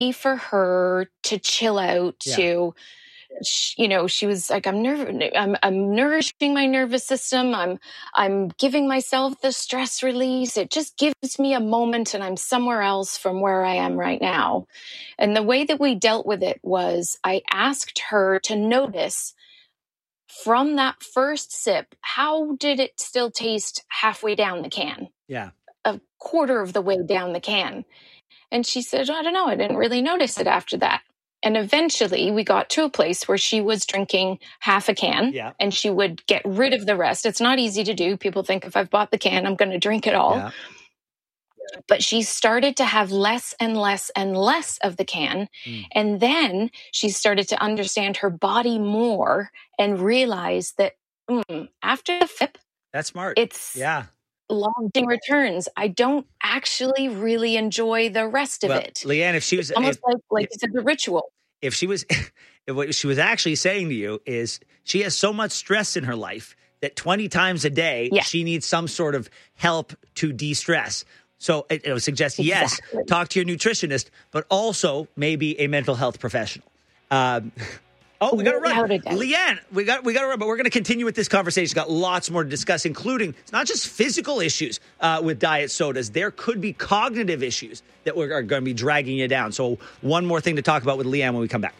for her to chill out, to, she was like, I'm nourishing my nervous system. I'm giving myself the stress release. It just gives me a moment and I'm somewhere else from where I am right now. And the way that we dealt with it was I asked her to notice from that first sip, how did it still taste halfway down the can? Yeah. A quarter of the way down the can. And she said, I don't know, I didn't really notice it after that. And eventually we got to a place where she was drinking half a can and she would get rid of the rest. It's not easy to do. People think if I've bought the can, I'm going to drink it all. Yeah. But she started to have less and less and less of the can. And then she started to understand her body more and realize that after the flip, that's smart. It's long returns. I don't actually really enjoy the rest of it. Leanne, if she was almost like it's a ritual. If she was, what she was actually saying to you is she has so much stress in her life that 20 times a day she needs some sort of help to de-stress. So it would suggest, yes, talk to your nutritionist, but also maybe a mental health professional. We got to run. Leanne, we got to run, but we're going to continue with this conversation. Got lots more to discuss, including it's not just physical issues with diet sodas. There could be cognitive issues that are going to be dragging you down. So one more thing to talk about with Leanne when we come back.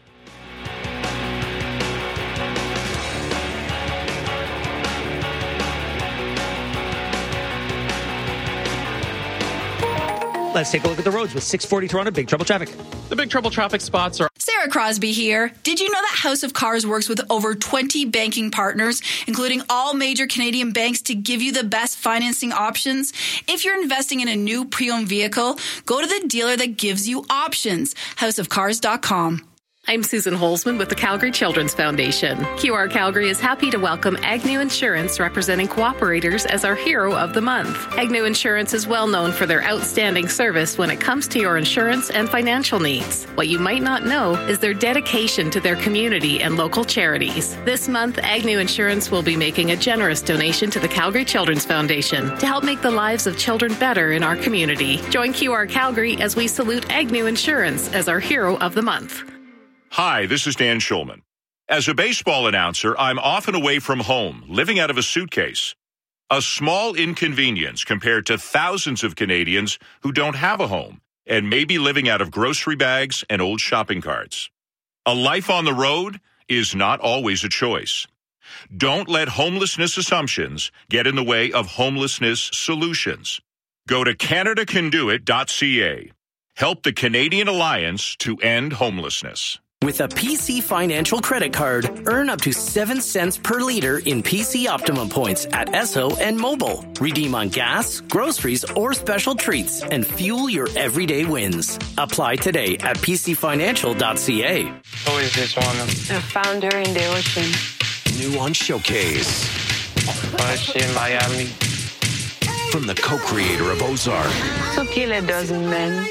Let's take a look at the roads with 640 Toronto Big Trouble Traffic. The Big Trouble Traffic spots are... Sarah Crosby here. Did you know that House of Cars works with over 20 banking partners, including all major Canadian banks, to give you the best financing options? If you're investing in a new pre-owned vehicle, go to the dealer that gives you options. houseofcars.com. I'm Susan Holzman with the Calgary Children's Foundation. QR Calgary is happy to welcome Agnew Insurance, representing cooperators, as our Hero of the Month. Agnew Insurance is well known for their outstanding service when it comes to your insurance and financial needs. What you might not know is their dedication to their community and local charities. This month, Agnew Insurance will be making a generous donation to the Calgary Children's Foundation to help make the lives of children better in our community. Join QR Calgary as we salute Agnew Insurance as our Hero of the Month. Hi, this is Dan Schulman. As a baseball announcer, I'm often away from home, living out of a suitcase. A small inconvenience compared to thousands of Canadians who don't have a home and may be living out of grocery bags and old shopping carts. A life on the road is not always a choice. Don't let homelessness assumptions get in the way of homelessness solutions. Go to CanadaCanDoIt.ca. Help the Canadian Alliance to end homelessness. With a PC Financial credit card, earn up to 7 cents per liter in PC Optimum points at Esso and Mobile. Redeem on gas, groceries, or special treats and fuel your everyday wins. Apply today at PCFinancial.ca. Who is this one? A founder in the ocean. New on Showcase. In Miami. From the co-creator of Ozark. To kill a dozen men.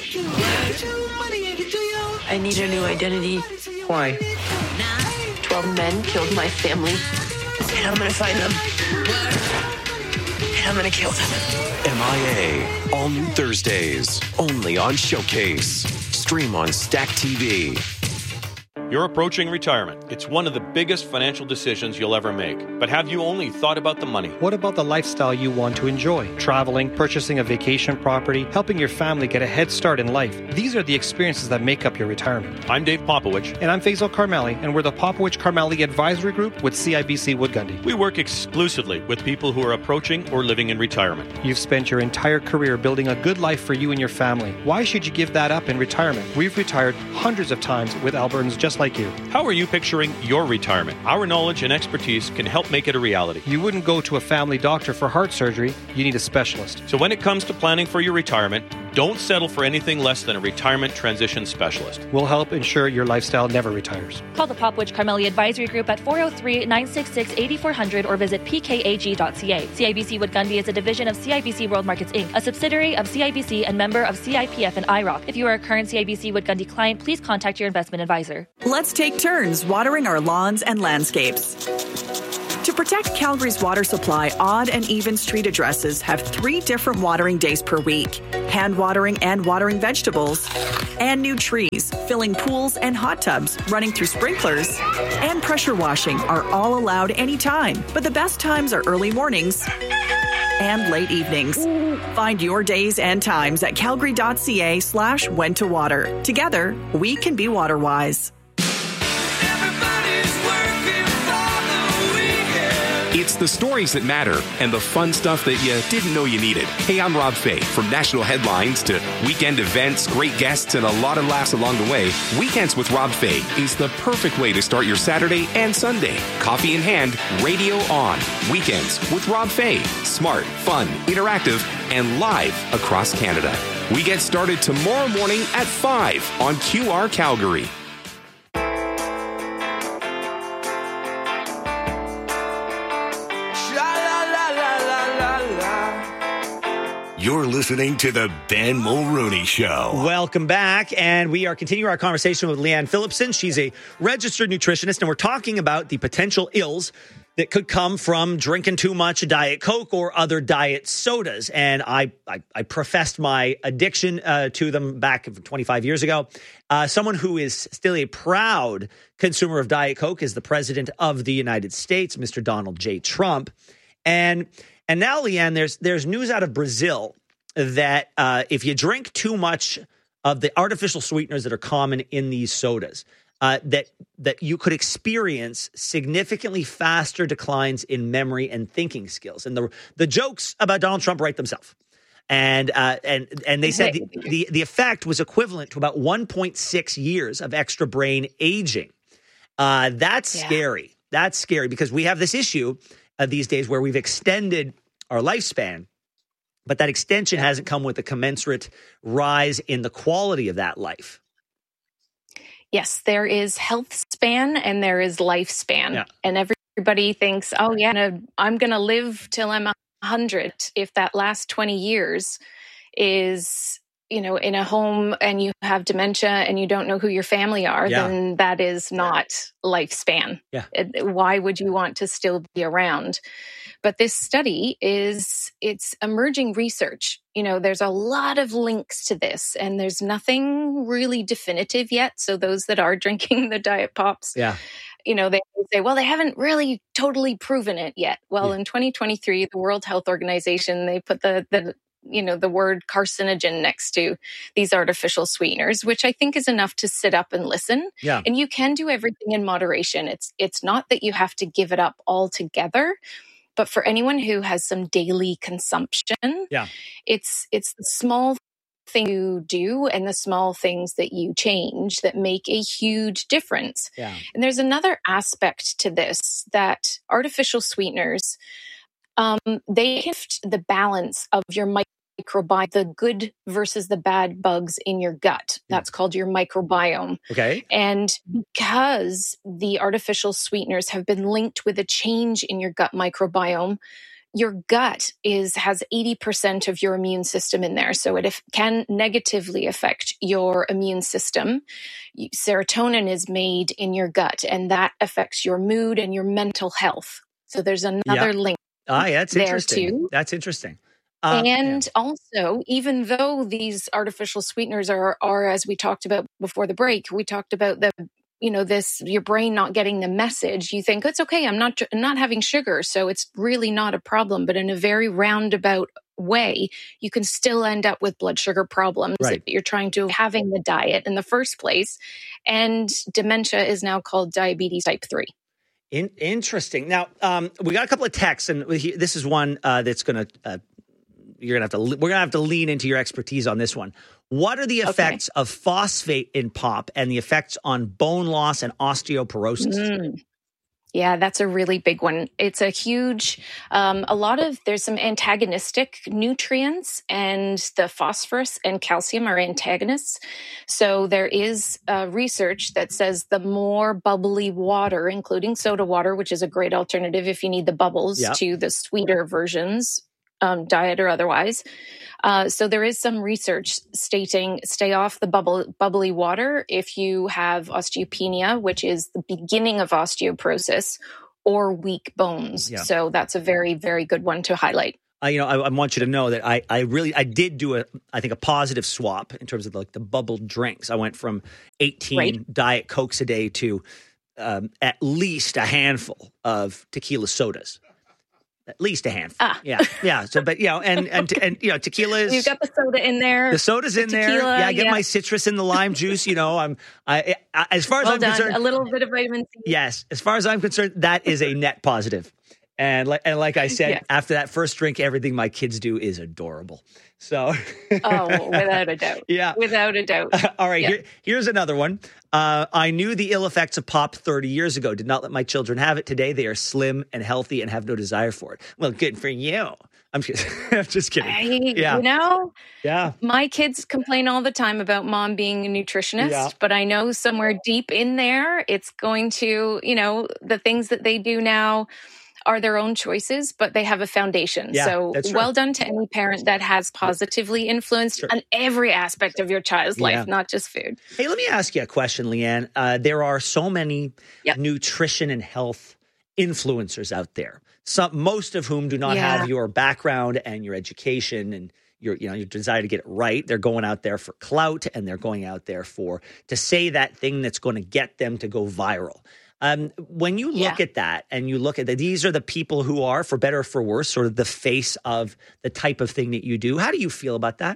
I need a new identity. Why? 12 men killed my family. And I'm gonna find them. And I'm gonna kill them. MIA. All new Thursdays. Only on Showcase. Stream on Stack TV. You're approaching retirement. It's one of the biggest financial decisions you'll ever make. But have you only thought about the money? What about the lifestyle you want to enjoy? Traveling, purchasing a vacation property, helping your family get a head start in life. These are the experiences that make up your retirement. I'm Dave Popowich. And I'm Faisal Karmali, and we're the Popowich Karmali Advisory Group with CIBC Wood Gundy. We work exclusively with people who are approaching or living in retirement. You've spent your entire career building a good life for you and your family. Why should you give that up in retirement? We've retired hundreds of times with Albertans just like you. How are you picturing your retirement? Our knowledge and expertise can help make it a reality. You wouldn't go to a family doctor for heart surgery. You need a specialist. So when it comes to planning for your retirement, don't settle for anything less than a retirement transition specialist. We'll help ensure your lifestyle never retires. Call the Popowich Karmali Advisory Group at 403-966-8400 or visit pkag.ca. CIBC Wood Gundy is a division of CIBC World Markets Inc., a subsidiary of CIBC and member of CIPF and IROC. If you are a current CIBC Wood Gundy client, please contact your investment advisor. Let's take turns watering our lawns and landscapes. To protect Calgary's water supply, odd and even street addresses have 3 different watering days per week. Hand watering and watering vegetables. And new trees, filling pools and hot tubs, running through sprinklers. And pressure washing are all allowed anytime. But the best times are early mornings and late evenings. Find your days and times at calgary.ca/when to water. Together, we can be water wise. It's the stories that matter and the fun stuff that you didn't know you needed. Hey, I'm Rob Fay. From national headlines to weekend events, great guests, and a lot of laughs along the way, Weekends with Rob Fay is the perfect way to start your Saturday and Sunday. Coffee in hand, radio on. Weekends with Rob Fay. Smart, fun, interactive, and live across Canada. We get started tomorrow morning at 5 on QR Calgary. You're listening to the Ben Mulroney Show. Welcome back, and we are continuing our conversation with Leanne Phillipson. She's a registered nutritionist, and we're talking about the potential ills that could come from drinking too much Diet Coke or other diet sodas. And I professed my addiction to them back 25 years ago. Someone who is still a proud consumer of Diet Coke is the president of the United States, Mr. Donald J. Trump. And now, Leanne, there's news out of Brazil that if you drink too much of the artificial sweeteners that are common in these sodas, that you could experience significantly faster declines in memory and thinking skills. And the jokes about Donald Trump write themselves. And they said the effect was equivalent to about 1.6 years of extra brain aging. That's scary. That's scary because we have this issue these days where we've extended our lifespan, but that extension hasn't come with a commensurate rise in the quality of that life. Yes, there is health span and there is lifespan. Yeah. And everybody thinks, oh, yeah, I'm going to live till I'm 100. If that last 20 years is, in a home and you have dementia and you don't know who your family are, then that is not lifespan. Yeah. Why would you want to still be around? But this study it's emerging research. There's a lot of links to this and there's nothing really definitive yet. So those that are drinking the Diet Pops, they say, well, they haven't really totally proven it yet. Well, in 2023, the World Health Organization, they put the word carcinogen next to these artificial sweeteners, which I think is enough to sit up and listen. Yeah. And you can do everything in moderation. It's not that you have to give it up altogether. But for anyone who has some daily consumption, it's the small thing you do and the small things that you change that make a huge difference. Yeah. And there's another aspect to this that artificial sweeteners, they shift the balance of your microbiome, the good versus the bad bugs in your gut. That's called your microbiome. Okay. And because the artificial sweeteners have been linked with a change in your gut microbiome, your gut has 80% of your immune system in there. So it can negatively affect your immune system. Serotonin is made in your gut, and that affects your mood and your mental health. So there's another link. That's interesting. Too. That's interesting. Also, even though these artificial sweeteners are, as we talked about before the break, we talked about your brain not getting the message. You think it's okay. I'm not having sugar, so it's really not a problem. But in a very roundabout way, you can still end up with blood sugar problems if you're trying to having the diet in the first place. And dementia is now called diabetes type 3. Interesting. Now, we got a couple of texts, and this is one that's going to. We're gonna have to lean into your expertise on this one. What are the effects of phosphate in pop and the effects on bone loss and osteoporosis? Yeah, that's a really big one. It's a huge, there's some antagonistic nutrients, and the phosphorus and calcium are antagonists. So there is research that says the more bubbly water, including soda water, which is a great alternative if you need the bubbles to the sweeter versions, diet or otherwise. So there is some research stating stay off the bubbly water if you have osteopenia, which is the beginning of osteoporosis, or weak bones. Yeah. So that's a very, very good one to highlight. I want you to know that I did do a positive swap in terms of like the bubbled drinks. I went from 18 Diet Cokes a day to at least a handful of tequila sodas. At least a handful. Yeah. So, but and tequila is. You've got the soda in there. The soda's in tequila, there. Yeah, I get my citrus in the lime juice. As far as I'm concerned, a little bit of vitamin C. Yes, as far as I'm concerned, that is a net positive. And like I said, after that first drink, everything my kids do is adorable. So, without a doubt. Yeah, without a doubt. All right, here's another one. I knew the ill effects of pop 30 years ago. Did not let my children have it. Today, they are slim and healthy and have no desire for it. Well, good for you. I'm just kidding. Yeah. My kids complain all the time about mom being a nutritionist, but I know somewhere deep in there, it's going to, the things that they do now are their own choices, but they have a foundation. Yeah, so well done to any parent that has positively influenced on every aspect of your child's life, not just food. Hey, let me ask you a question, Leanne. There are so many nutrition and health influencers out there, most of whom do not have your background and your education and your desire to get it right. They're going out there for clout, and they're going out there to say that thing that's going to get them to go viral. When you look at that and you look at that, these are the people who are, for better or for worse, sort of the face of the type of thing that you do. How do you feel about that?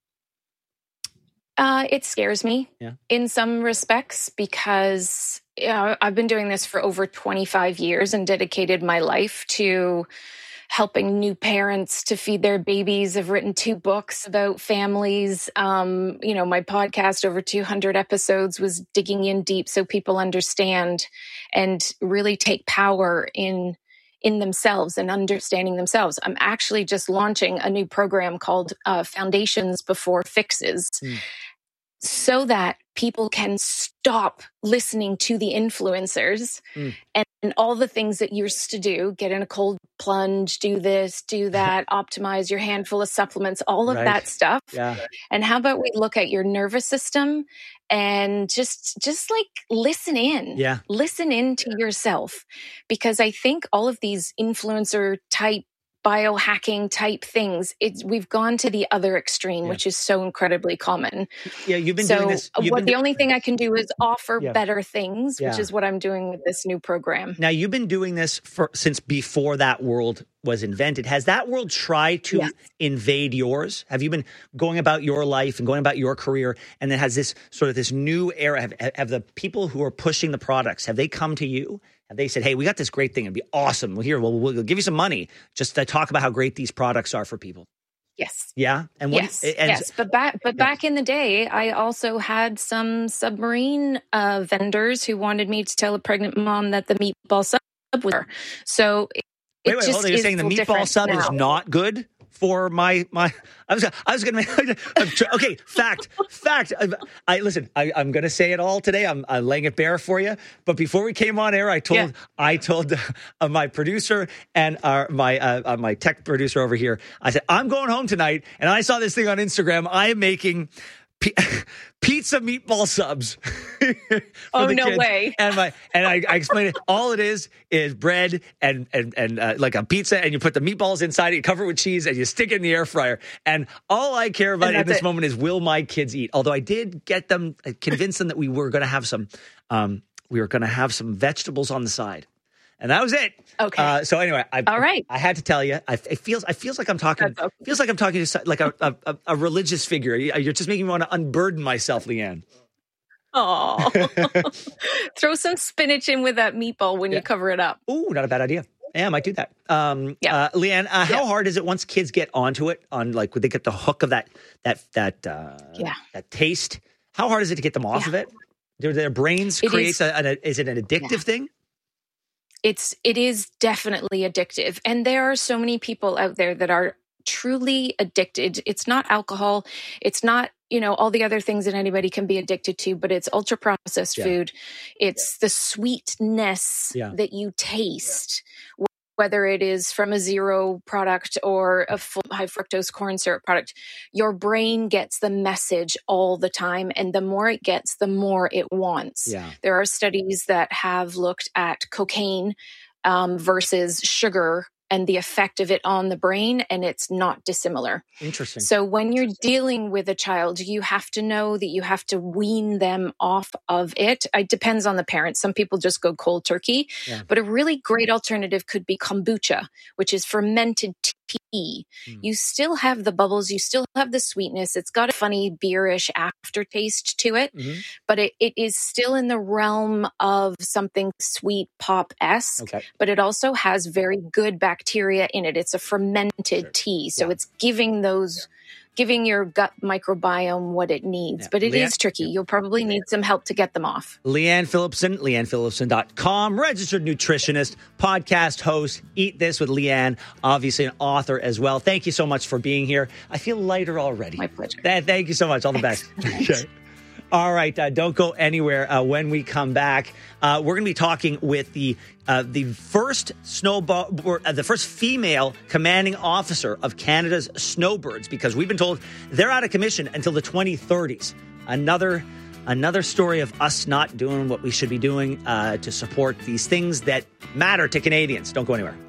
It scares me in some respects because I've been doing this for over 25 years and dedicated my life to helping new parents to feed their babies. I've written 2 books about families. My podcast, over 200 episodes, was digging in deep so people understand and really take power in themselves and understanding themselves. I'm actually just launching a new program called Foundations Before Fixes. So that people can stop listening to the influencers and all the things that you used to do, get in a cold plunge, do this, do that, optimize your handful of supplements, all of that stuff. Yeah. And how about we look at your nervous system and just like listen in. Yeah. Listen in to yourself. Because I think all of these influencer type biohacking type things, we've gone to the other extreme, which is so incredibly common. Yeah, you've been doing this. The only thing I can do is offer better things, which is what I'm doing with this new program. Now, you've been doing this since before that world was invented. Has that world tried to invade yours? Have you been going about your life and going about your career, and then has this new era? Have the people who are pushing the products, have they come to you? And they said, hey, we got this great thing. It'd be awesome. We'll give you some money just to talk about how great these products are for people. Yes. Yeah. And yes. But back in the day, I also had some submarine vendors who wanted me to tell a pregnant mom that the meatball sub was her. So wait, hold on. You're saying the meatball sub is not good for my I was going to okay, fact. Listen, I'm going to say it all today. I'm laying it bare for you. But before we came on air, I told my producer and my tech producer over here, I said, I'm going home tonight, and I saw this thing on Instagram. I am making pizza meatball subs. Oh, no kids. Way. And I explained it. All it is bread and like a pizza, and you put the meatballs inside it, you cover it with cheese, and you stick it in the air fryer. And all I care about in this moment is, will my kids eat? Although I did get them, convince them that we were going to have some vegetables on the side. And that was it. Okay. So anyway, all right. I had to tell you. It feels like I'm talking. Okay. Feels like I'm talking to like a religious figure. You're just making me want to unburden myself, Leanne. Oh, throw some spinach in with that meatball when you cover it up. Ooh, not a bad idea. Yeah, I might do that. Leanne, how hard is it once kids get onto it? On like, when they get the hook of that taste? How hard is it to get them off of it? Their brains create. Is it an addictive thing? It is definitely addictive. And there are so many people out there that are truly addicted. It's not alcohol. It's not, all the other things that anybody can be addicted to, but it's ultra processed food. It's the sweetness that you taste, whether it is from a zero product or a full high fructose corn syrup product. Your brain gets the message all the time. And the more it gets, the more it wants. Yeah. There are studies that have looked at cocaine versus sugar and the effect of it on the brain, and it's not dissimilar. Interesting. So when you're dealing with a child, you have to know that you have to wean them off of it. It depends on the parent. Some people just go cold turkey, but a really great alternative could be kombucha, which is fermented tea. You still have the bubbles, you still have the sweetness. It's got a funny beerish aftertaste to it, but it is still in the realm of something sweet pop-esque, but it also has very good bacteria in it. It's a fermented tea, so it's giving your gut microbiome what it needs. But it is tricky. You'll probably need some help to get them off. Leanne Phillipson, leannephillipson.com, registered nutritionist, podcast host, Eat This with Leanne, obviously an author as well. Thank you so much for being here. I feel lighter already. My pleasure. Thank you so much. All the best. Okay. All right, don't go anywhere. When we come back, we're going to be talking with the first the first female commanding officer of Canada's snowbirds, because we've been told they're out of commission until the 2030s. Another story of us not doing what we should be doing to support these things that matter to Canadians. Don't go anywhere.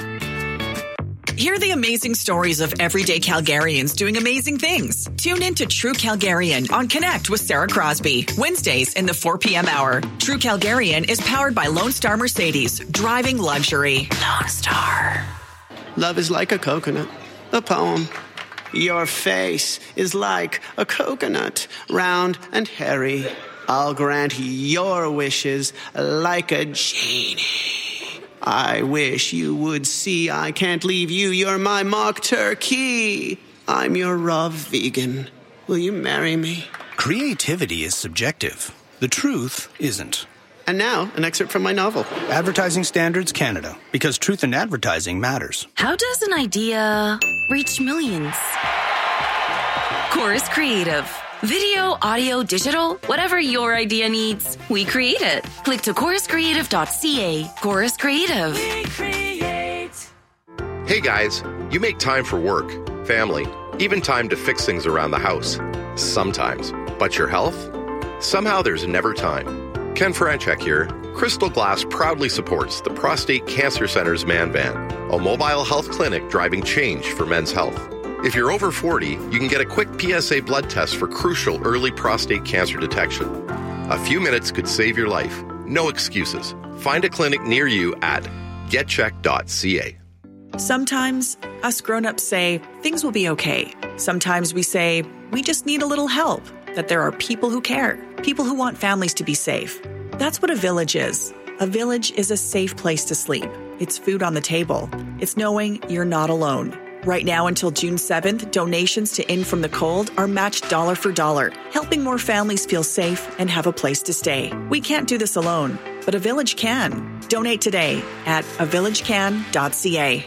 Hear the amazing stories of everyday Calgarians doing amazing things. Tune in to True Calgarian on Connect with Sarah Crosby, Wednesdays in the 4 p.m. hour. True Calgarian is powered by Lone Star Mercedes, driving luxury. Lone Star. Love is like a coconut, a poem. Your face is like a coconut, round and hairy. I'll grant your wishes like a genie. I wish you would see I can't leave you. You're my mock turkey. I'm your raw vegan. Will you marry me? Creativity is subjective. The truth isn't. And now, an excerpt from my novel. Advertising Standards Canada, because truth in advertising matters. How does an idea reach millions? Chorus Creative. Video, audio, digital, whatever your idea needs, we create it. Click to choruscreative.ca. Chorus Creative. We create. Hey guys, you make time for work, family, even time to fix things around the house. Sometimes. But your health? Somehow there's never time. Ken Franchek here. Crystal Glass proudly supports the Prostate Cancer Center's Man Van, a mobile health clinic driving change for men's health. If you're over 40, you can get a quick PSA blood test for crucial early prostate cancer detection. A few minutes could save your life. No excuses. Find a clinic near you at getcheck.ca. Sometimes us grown-ups say things will be okay. Sometimes we say we just need a little help, that there are people who care, people who want families to be safe. That's what a village is. A village is a safe place to sleep. It's food on the table. It's knowing you're not alone. Right now until June 7th, donations to In From the Cold are matched dollar for dollar, helping more families feel safe and have a place to stay. We can't do this alone, but a village can. Donate today at avillagecan.ca.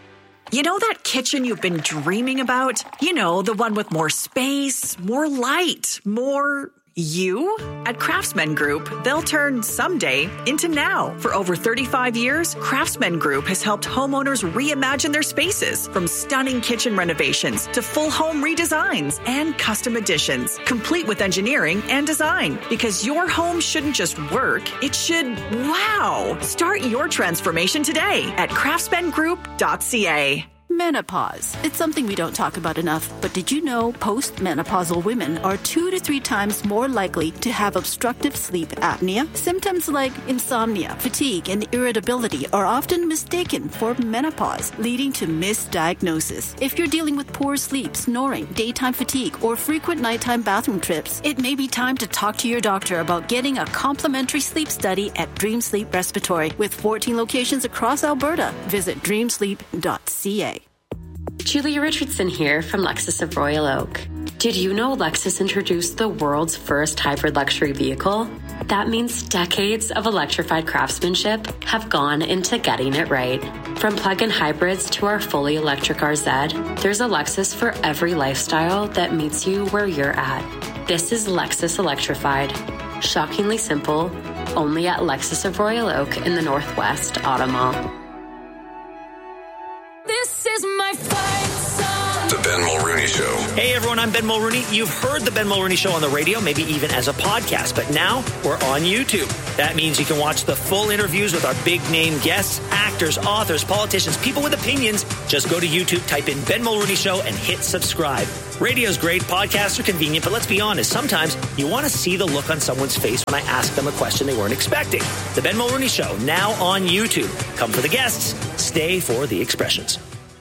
You know that kitchen you've been dreaming about? You know, the one with more space, more light, more you? At Craftsman Group, they'll turn someday into now. For over 35 years, Craftsman Group has helped homeowners reimagine their spaces, from stunning kitchen renovations to full home redesigns and custom additions, complete with engineering and design. Because your home shouldn't just work, it should wow. Start your transformation today at craftsmangroup.ca. Menopause. It's something we don't talk about enough, but did you know postmenopausal women are 2 to 3 times more likely to have obstructive sleep apnea? Symptoms like insomnia, fatigue, and irritability are often mistaken for menopause, leading to misdiagnosis. If you're dealing with poor sleep, snoring, daytime fatigue, or frequent nighttime bathroom trips, it may be time to talk to your doctor about getting a complimentary sleep study at Dream Sleep Respiratory. With 14 locations across Alberta, visit dreamsleep.ca. Julia Richardson here from Lexus of Royal Oak. Did you know Lexus introduced the world's first hybrid luxury vehicle? That means decades of electrified craftsmanship have gone into getting it right. From plug-in hybrids to our fully electric RZ, there's a Lexus for every lifestyle that meets you where you're at. This is Lexus Electrified. Shockingly simple, only at Lexus of Royal Oak in the Northwest Auto Mall. This is my fight song. The Ben Mulrooney Show. Hey everyone, I'm Ben Mulrooney. You've heard the Ben Mulrooney Show on the radio, maybe even as a podcast, but now we're on YouTube. That means you can watch the full interviews with our big-name guests, actors, authors, politicians, people with opinions. Just go to YouTube, type in Ben Mulrooney Show, and hit subscribe. Radio's great, podcasts are convenient, but let's be honest, sometimes you want to see the look on someone's face when I ask them a question they weren't expecting. The Ben Mulrooney Show, now on YouTube. Come for the guests, stay for the expressions.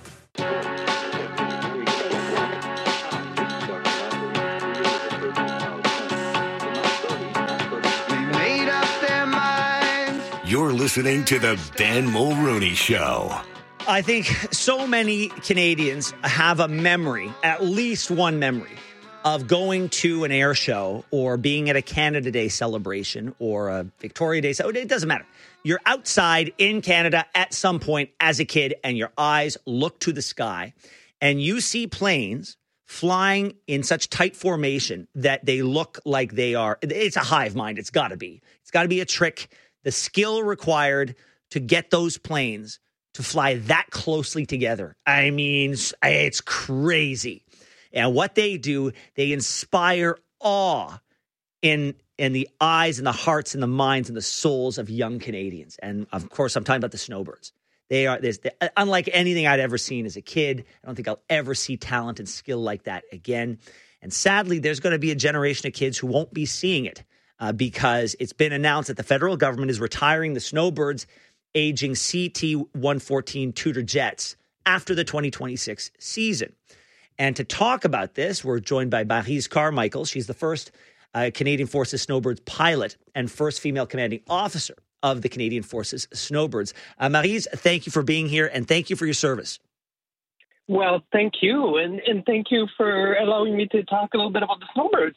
You're listening to the Ben Mulrooney Show. I think so many Canadians have a memory, at least one memory, of going to an air show or being at a Canada Day celebration or a Victoria Day. It doesn't matter. You're outside in Canada at some point as a kid and your eyes look to the sky and you see planes flying in such tight formation that they look like they are. It's a hive mind. It's got to be. It's got to be a trick. The skill required to get those planes to fly that closely together. I mean, it's crazy. And what they do, they inspire awe in the eyes and the hearts and the minds and the souls of young Canadians. And of course, I'm talking about the Snowbirds. They are unlike anything I'd ever seen as a kid. I don't think I'll ever see talent and skill like that again. And sadly, there's going to be a generation of kids who won't be seeing it. Because it's been announced that the federal government is retiring the Snowbirds aging CT-114 Tudor jets after the 2026 season. And to talk about this, we're joined by Maryse Carmichael. She's the first Canadian Forces Snowbirds pilot and first female commanding officer of the Canadian Forces Snowbirds. Maryse, thank you for being here and thank you for your service. Well, thank you, and thank you for allowing me to talk a little bit about the Snowbirds.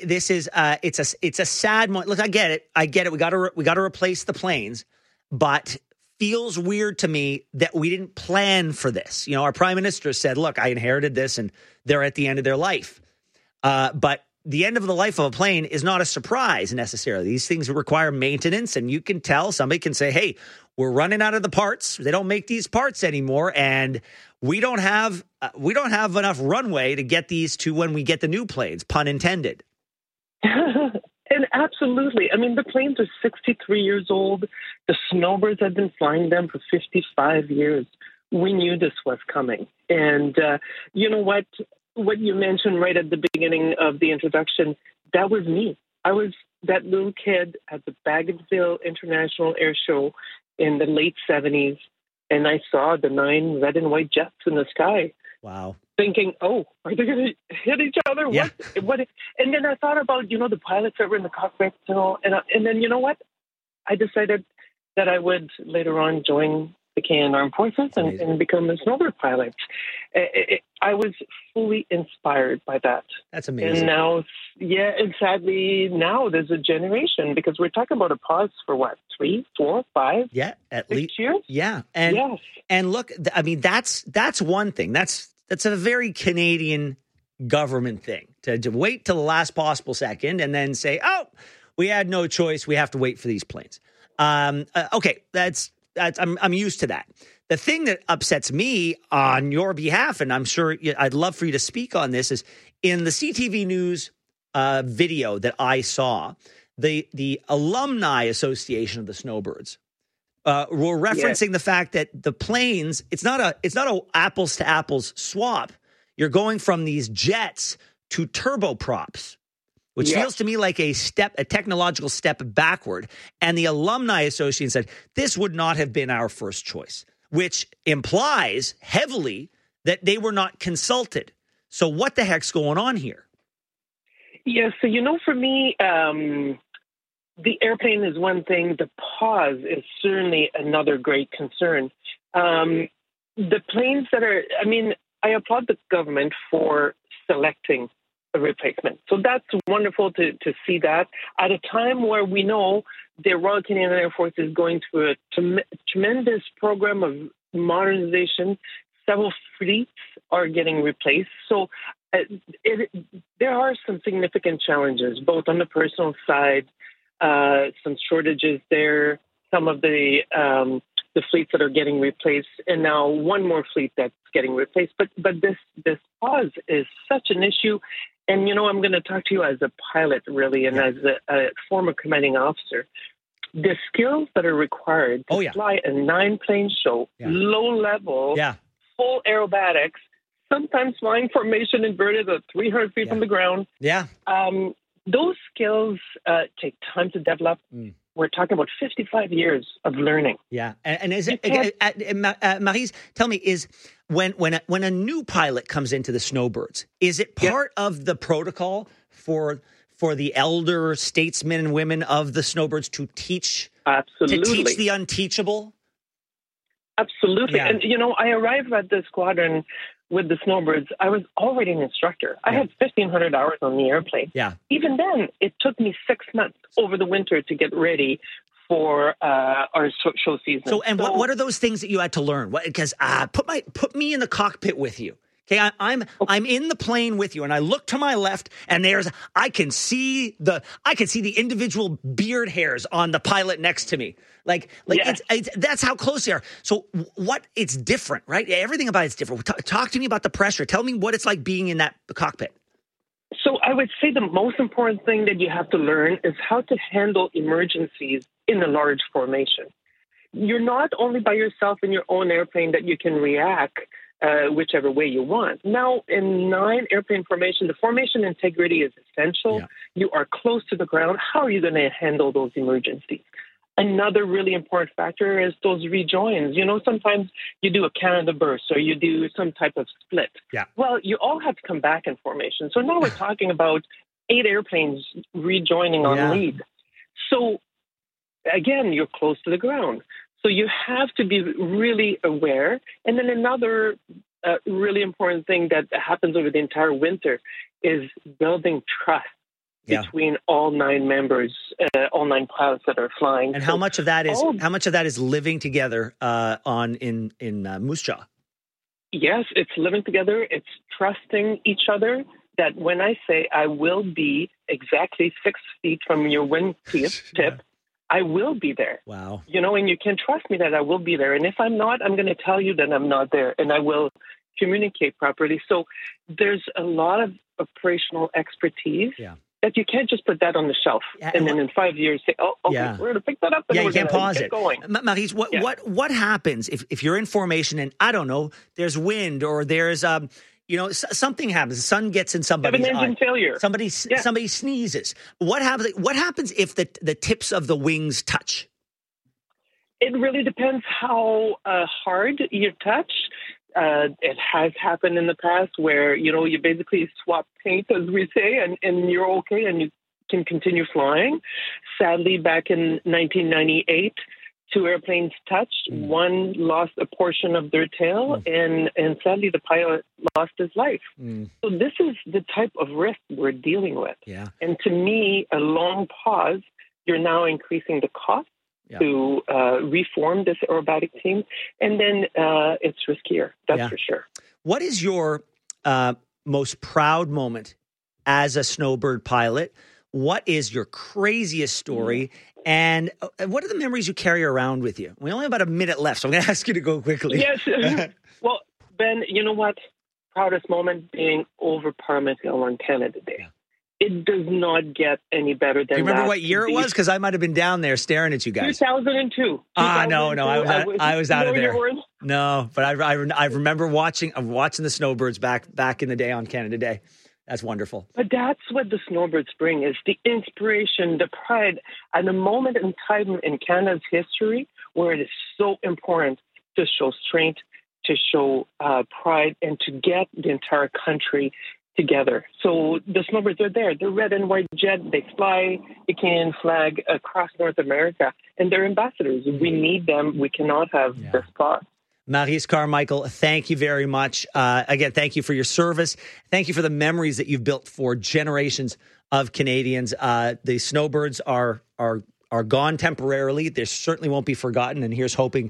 It's a sad moment. Look, I get it. We got to replace the planes, but feels weird to me that we didn't plan for this. You know, our prime minister said, "Look, I inherited this, and they're at the end of their life." But the end of the life of a plane is not a surprise necessarily. These things require maintenance, and you can tell. Somebody can say, "Hey, we're running out of the parts. They don't make these parts anymore, and we don't have enough runway to get these to when we get the new planes." Pun intended. And absolutely. I mean, the planes are 63 years old. The Snowbirds have been flying them for 55 years. We knew this was coming. And you know what? What you mentioned right at the beginning of the introduction, that was me. I was that little kid at the Bagotville International Air Show in the late 70s, and I saw the 9 red and white jets in the sky. Wow. Thinking, oh, are they going to hit each other? Yeah. What? And then I thought about, the pilots that were in the cockpit, and then, you know what? I decided that I would later on join the Canadian Armed Forces and become a snowbird pilot. I was fully inspired by that. That's amazing. And now, and sadly, now there's a generation, because we're talking about a pause for what, 3, 4, 5? Yeah, at 6 least. years? Yeah. And look, I mean, that's one thing. That's a very Canadian government thing, to wait till the last possible second and then say, oh, we had no choice. We have to wait for these planes. Okay, I'm used to that. The thing that upsets me on your behalf, and I'm sure I'd love for you to speak on this, is in the CTV News video that I saw, the Alumni Association of the Snowbirds were referencing the fact that the planes, it's not a apples to apples swap. You're going from these jets to turboprops, which feels to me like a technological step backward. And the Alumni Association said, this would not have been our first choice, which implies heavily that they were not consulted. So what the heck's going on here? Yeah, so, for me, the airplane is one thing. The pause is certainly another great concern. The planes I applaud the government for selecting a replacement. So that's wonderful to see that at a time where we know the Royal Canadian Air Force is going through a tremendous program of modernization. Several fleets are getting replaced. So there are some significant challenges, both on the personal side, some shortages there, some of the fleets that are getting replaced, and now one more fleet that's getting replaced. But this pause is such an issue. And, I'm going to talk to you as a pilot, really, and as a former commanding officer. the skills that are required to fly a 9-plane show, low level, full aerobatics, sometimes flying formation inverted at 300 feet from the ground. Yeah. Those skills take time to develop. We're talking about 55 years of learning. Yeah. And is it, Maryse, tell me, is when a new pilot comes into the Snowbirds, is it part of the protocol for the elder statesmen and women of the Snowbirds to teach the unteachable? Absolutely. Yeah. And, I arrived at the squadron with the Snowbirds. I was already an instructor. I had 1,500 hours on the airplane. Yeah. Even then, it took me 6 months over the winter to get ready for our show season. So what are those things that you had to learn? Because put me in the cockpit with you. Okay, I'm in the plane with you, and I look to my left, and I can see the individual beard hairs on the pilot next to me. That's how close they are. So it's different, right? Everything about it's different. Talk to me about the pressure. Tell me what it's like being in that cockpit. So I would say the most important thing that you have to learn is how to handle emergencies in a large formation. You're not only by yourself in your own airplane that you can react whichever way you want. Now, in 9 airplane formation, the formation integrity is essential. Yeah. You are close to the ground. How are you going to handle those emergencies? Another really important factor is those rejoins. Sometimes you do a Canada burst or you do some type of split. Yeah. Well, you all have to come back in formation. So now we're talking about 8 airplanes rejoining on lead. So, again, you're close to the ground. So you have to be really aware. And then another really important thing that happens over the entire winter is building trust between all 9 members, all 9 pilots that are flying. And how much of that is living together in Moose Jaw? Yes, it's living together. It's trusting each other. That when I say I will be exactly 6 feet from your wingtip. I will be there. Wow. And you can trust me that I will be there. And if I'm not, I'm going to tell you that I'm not there, and I will communicate properly. So there's a lot of operational expertise that you can't just put that on the shelf and then in 5 years say, we're going to pick that up. And you can't pause it. Going. Maryse, what happens if you're in formation and, I don't know, there's wind or there's something happens. The sun gets in somebody's engine failure. Somebody sneezes. What happens if the tips of the wings touch? It really depends how hard you touch. It has happened in the past where, you basically swap paint, as we say, and you're okay and you can continue flying. Sadly, back in 1998, 2 airplanes touched. One lost a portion of their tail, and sadly, the pilot lost his life. So this is the type of risk we're dealing with. Yeah. And to me, a long pause, you're now increasing the cost to reform this aerobatic team, and then it's riskier. That's for sure. What is your most proud moment as a Snowbird pilot? What is your craziest story? And what are the memories you carry around with you? We only have about a minute left, so I'm going to ask you to go quickly. Yes. Well, Ben, you know what? Proudest moment being over Parliament Hill on Canada Day. Yeah. It does not get any better than that. Do you remember what year it was? Because I might have been down there staring at you guys. 2002. No. I was out of there. No, but I remember watching the Snowbirds back in the day on Canada Day. That's wonderful. But that's what the Snowbirds bring, is the inspiration, the pride, and a moment in time in Canada's history where it is so important to show strength, to show pride, and to get the entire country together. So the Snowbirds are there. They're red and white jet. They fly the Canadian flag across North America, and they're ambassadors. We need them. We cannot have this spot. Maryse Carmichael, thank you very much. Again, thank you for your service. Thank you for the memories that you've built for generations of Canadians. The Snowbirds are gone temporarily. They certainly won't be forgotten. And here's hoping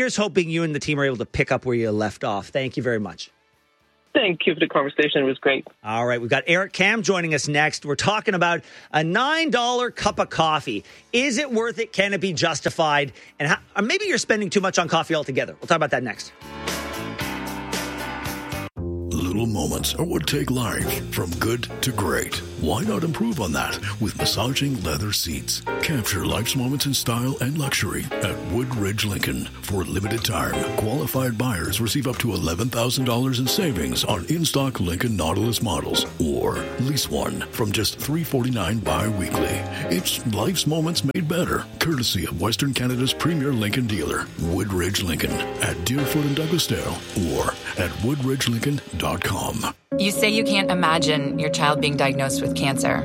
you and the team are able to pick up where you left off. Thank you very much. Thank you for the conversation. It was great. All right. We've got Eric Kam joining us next. We're talking about a $9 cup of coffee. Is it worth it? Can it be justified? And or maybe you're spending too much on coffee altogether. We'll talk about that next. little moments are what take life from good to great. Why not improve on that with massaging leather seats? Capture life's moments in style and luxury at Woodridge Lincoln. For a limited time, qualified buyers receive up to $11,000 in savings on in-stock Lincoln Nautilus models, or lease one from just $349 bi-weekly. It's life's moments made better, courtesy of Western Canada's premier Lincoln dealer, Woodridge Lincoln, at Deerfoot and Douglasdale, or at woodridgelincoln.com. You say you can't imagine your child being diagnosed with cancer,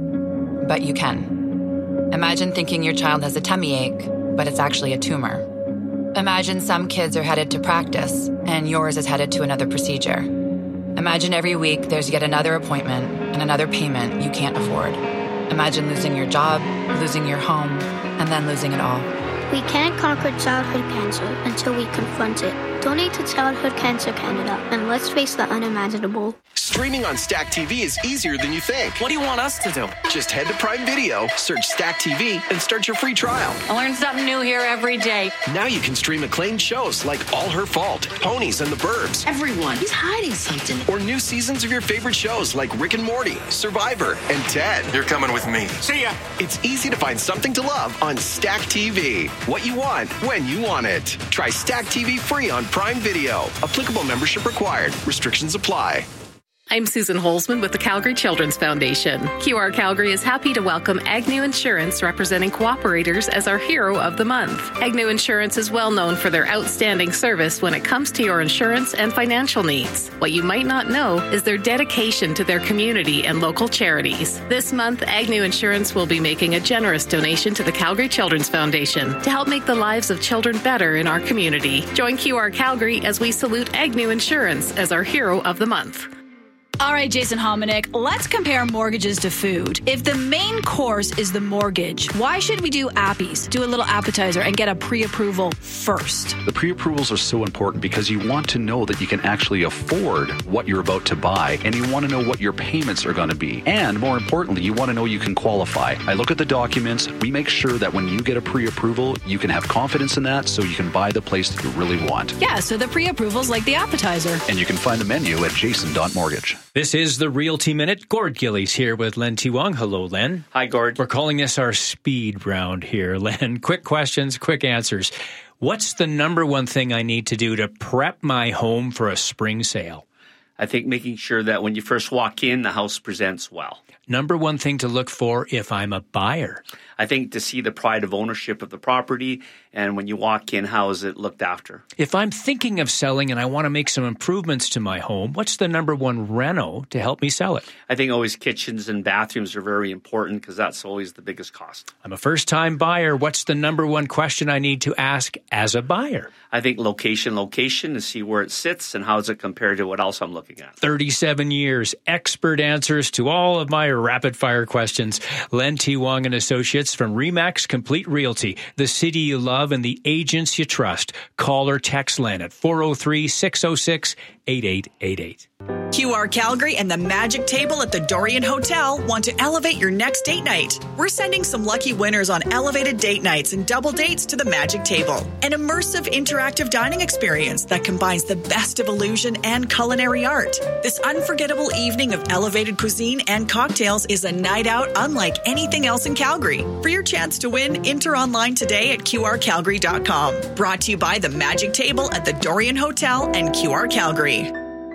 but you can. Imagine thinking your child has a tummy ache, but it's actually a tumor. Imagine some kids are headed to practice, and yours is headed to another procedure. Imagine every week there's yet another appointment and another payment you can't afford. Imagine losing your job, losing your home, and then losing it all. We can't conquer childhood cancer until we confront it. Donate to Childhood Cancer Canada, and let's face the unimaginable. Streaming on Stack TV is easier than you think. What do you want us to do? Just head to Prime Video, search Stack TV, and start your free trial. I learn something new here every day. Now you can stream acclaimed shows like All Her Fault, Ponies, and The Burbs. Everyone is hiding something. Or new seasons of your favorite shows like Rick and Morty, Survivor, and Ted. You're coming with me. See ya. It's easy to find something to love on Stack TV. What you want, when you want it. Try Stack TV free on Prime Video. Applicable membership required. Restrictions apply. I'm Susan Holzman with the Calgary Children's Foundation. QR Calgary is happy to welcome Agnew Insurance, representing cooperators, as our Hero of the Month. Agnew Insurance is well known for their outstanding service when it comes to your insurance and financial needs. What you might not know is their dedication to their community and local charities. This month, Agnew Insurance will be making a generous donation to the Calgary Children's Foundation to help make the lives of children better in our community. Join QR Calgary as we salute Agnew Insurance as our Hero of the Month. All right, Jason Hominick, let's compare mortgages to food. If the main course is the mortgage, why should we do appies, do a little appetizer, and get a pre-approval first? The pre-approvals are so important because you want to know that you can actually afford what you're about to buy, and you want to know what your payments are going to be. And more importantly, you want to know you can qualify. I look at the documents. We make sure that when you get a pre-approval, you can have confidence in that so you can buy the place that you really want. Yeah, so the pre-approval's like the appetizer. And you can find the menu at jason.mortgage. This is the Realty Minute. Gord Gillies here with Len T. Wong. Hello, Len. Hi, Gord. We're calling this our speed round here, Len. Quick questions, quick answers. What's the number one thing I need to do to prep my home for a spring sale? I think making sure that when you first walk in, the house presents well. Number one thing to look for if I'm a buyer? I think to see the pride of ownership of the property, and when you walk in, how is it looked after? If I'm thinking of selling and I want to make some improvements to my home, what's the number one reno to help me sell it? I think always kitchens and bathrooms are very important because that's always the biggest cost. I'm a first-time buyer. What's the number one question I need to ask as a buyer? I think location to see where it sits and how does it compare to what else I'm looking at. 37 years, expert answers to all of my rapid-fire questions. Len T. Wong and Associates from RE/MAX Complete Realty, the city you love and the agents you trust. Call or text Len at 403-606-8888. QR Calgary and the Magic Table at the Dorian Hotel want to elevate your next date night. We're sending some lucky winners on elevated date nights and double dates to the Magic Table, an immersive interactive dining experience that combines the best of illusion and culinary art. This unforgettable evening of elevated cuisine and cocktails is a night out unlike anything else in Calgary. For your chance to win, enter online today at QRCalgary.com. Brought to you by the Magic Table at the Dorian Hotel and QR Calgary.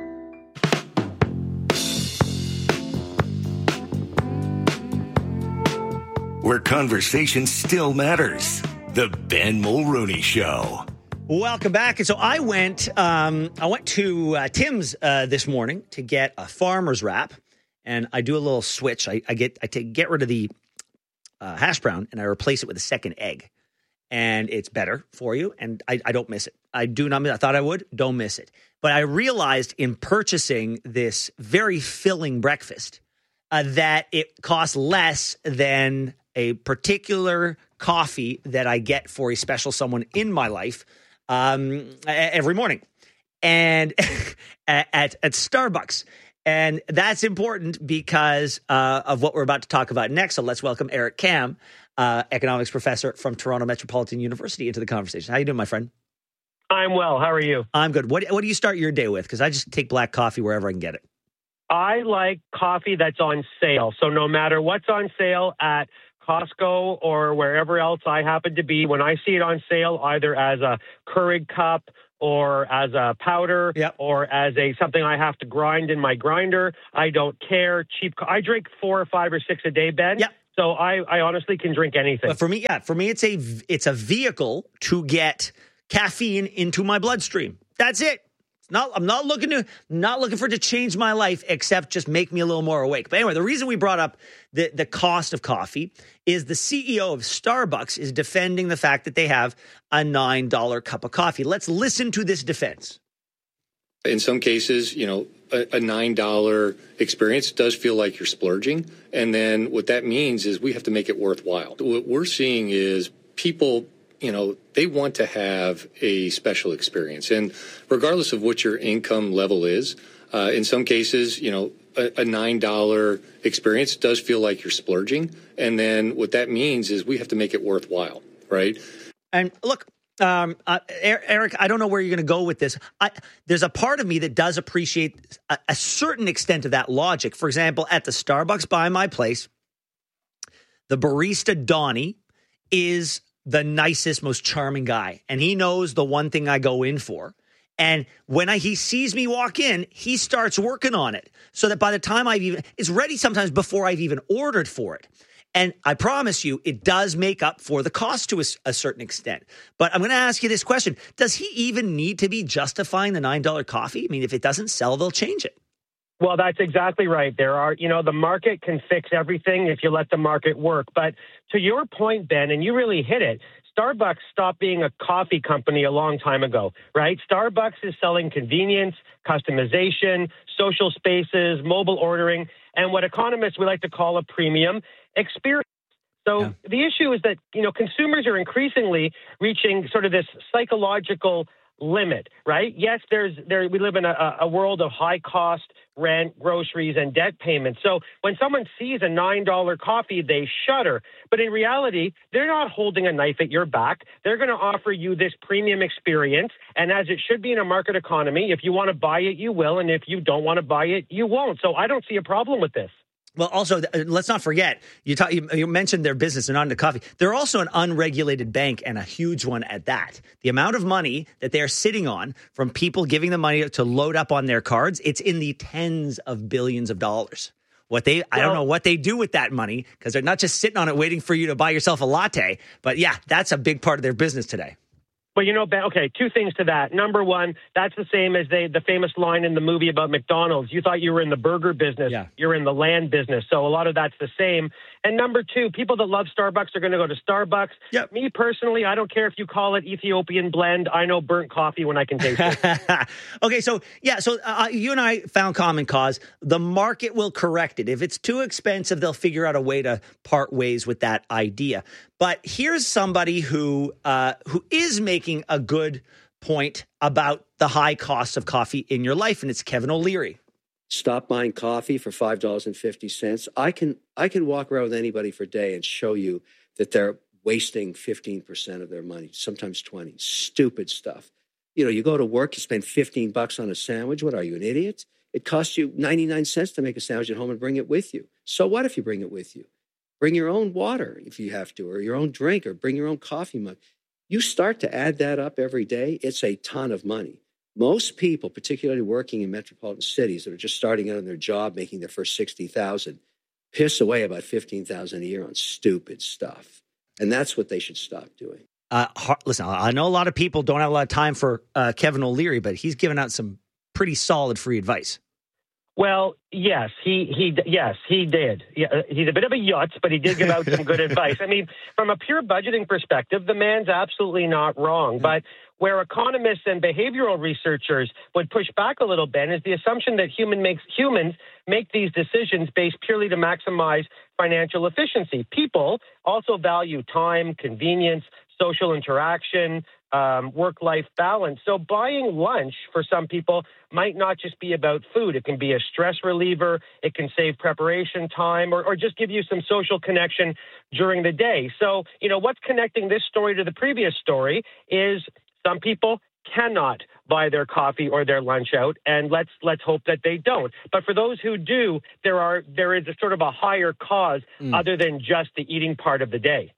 Where conversation still matters. The Ben Mulrooney Show. Welcome back. And so I went to Tim's this morning to get a farmer's wrap, and I do a little switch. I get rid of the hash brown and I replace it with a second egg, and it's better for you. And I don't miss it. I do not miss it. I thought I would. Don't miss it. But I realized in purchasing this very filling breakfast that it costs less than a particular coffee that I get for a special someone in my life every morning, and at Starbucks. And that's important because of what we're about to talk about next. So let's welcome Eric Kam, economics professor from Toronto Metropolitan University, into the conversation. How you doing, my friend? I'm well. How are you? I'm good. What do you start your day with? Because I just take black coffee wherever I can get it. I like coffee that's on sale. So no matter what's on sale at Costco or wherever else I happen to be, when I see it on sale, either as a Keurig cup or as a powder or as something I have to grind in my grinder, I don't care. I drink 4 or 5 or 6 a day, Ben. Yep. So I honestly can drink anything. But for me, it's a vehicle to get caffeine into my bloodstream. That's it. I'm not looking for it to change my life, except just make me a little more awake. But anyway, the reason we brought up the cost of coffee is the CEO of Starbucks is defending the fact that they have a $9 cup of coffee. Let's listen to this defense. In some cases, a $9 experience does feel like you're splurging. And then what that means is we have to make it worthwhile. What we're seeing is people, they want to have a special experience. And regardless of what your income level is, in some cases, a $9 experience does feel like you're splurging. And then what that means is we have to make it worthwhile, right? And look, Eric, I don't know where you're going to go with this. There's a part of me that does appreciate a certain extent of that logic. For example, at the Starbucks by my place, the barista, Donnie, is the nicest, most charming guy. And he knows the one thing I go in for. And when he sees me walk in, he starts working on it so that by the time it's ready sometimes before I've even ordered for it. And I promise you, it does make up for the cost to a certain extent. But I'm going to ask you this question. Does he even need to be justifying the $9 coffee? I mean, if it doesn't sell, they'll change it. Well, that's exactly right. The market can fix everything if you let the market work. But to your point, Ben, and you really hit it, Starbucks stopped being a coffee company a long time ago, right? Starbucks is selling convenience, customization, social spaces, mobile ordering, and what economists would like to call a premium experience. So the issue is that, consumers are increasingly reaching sort of this psychological limit, right? Yes, we live in a world of high cost rent, groceries, and debt payments. So when someone sees a $9 coffee, they shudder. But in reality, they're not holding a knife at your back. They're going to offer you this premium experience. And as it should be in a market economy, if you want to buy it, you will. And if you don't want to buy it, you won't. So I don't see a problem with this. Well, also, let's not forget, you mentioned their business, they're not into coffee. They're also an unregulated bank, and a huge one at that. The amount of money that they're sitting on from people giving them money to load up on their cards, it's in the tens of billions of dollars. I don't know what they do with that money, because they're not just sitting on it waiting for you to buy yourself a latte. But yeah, that's a big part of their business today. Well, Ben, okay, 2 things to that. Number one, that's the same as the famous line in the movie about McDonald's. You thought you were in the burger business. Yeah. You're in the land business. So a lot of that's the same. And number 2, people that love Starbucks are going to go to Starbucks. Yep. Me personally, I don't care if you call it Ethiopian blend. I know burnt coffee when I can taste it. Okay, so you and I found common cause. The market will correct it. If it's too expensive, they'll figure out a way to part ways with that idea. But here's somebody who is making a good point about the high cost of coffee in your life, and it's Kevin O'Leary. Stop buying coffee for $5.50. I can walk around with anybody for a day and show you that they're wasting 15% of their money, sometimes 20. Stupid stuff. You go to work, you spend $15 on a sandwich. What are you, an idiot? It costs you 99 cents to make a sandwich at home and bring it with you. So what if you bring it with you? Bring your own water if you have to, or your own drink, or bring your own coffee mug. You start to add that up every day, it's a ton of money. Most people, particularly working in metropolitan cities that are just starting out on their job, making their first $60,000, piss away about $15,000 a year on stupid stuff. And that's what they should stop doing. Listen, I know a lot of people don't have a lot of time for Kevin O'Leary, but he's given out some pretty solid free advice. Well, yes, he did. Yeah, he's a bit of a yutz, but he did give out some good advice. I mean, from a pure budgeting perspective, the man's absolutely not wrong. But where economists and behavioral researchers would push back a little bit is the assumption that humans make these decisions based purely to maximize financial efficiency. People also value time, convenience, social interaction, work-life balance. So buying lunch for some people might not just be about food. It can be a stress reliever. It can save preparation time or just give you some social connection during the day. So, what's connecting this story to the previous story is some people cannot buy their coffee or their lunch out, and let's hope that they don't. But for those who do, there is a sort of a higher cause other than just the eating part of the day.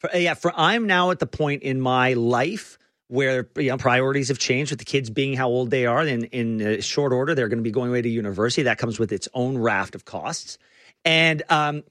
I'm now at the point in my life where priorities have changed with the kids being how old they are. In short order, they're going to be going away to university. That comes with its own raft of costs. And